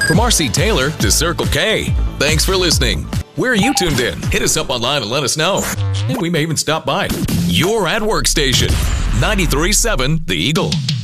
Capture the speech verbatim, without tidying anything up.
From R C Taylor to Circle K, thanks for listening. Where are you tuned in? Hit us up online and let us know. And we may even stop by. Your at Work station, ninety-three point seven The Eagle.